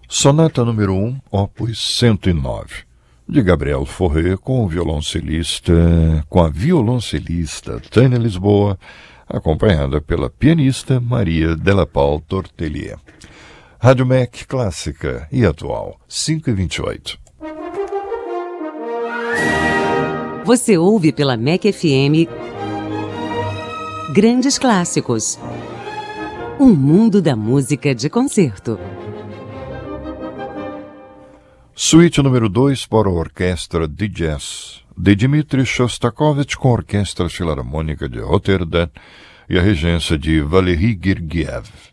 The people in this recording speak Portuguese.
Sonata número 1, opus 109, de Gabriel Fauré, com a violoncelista Tânia Lisboa, acompanhada pela pianista Maria Della Paul Tortelier. Rádio MEC clássica e atual, 5h28. Você ouve pela MEC FM Grandes Clássicos. Um mundo da música de concerto. Suíte número 2 para a Orquestra de Jazz, de Dmitri Shostakovich, com a Orquestra Filarmônica de Roterdã e a regência de Valery Gergiev.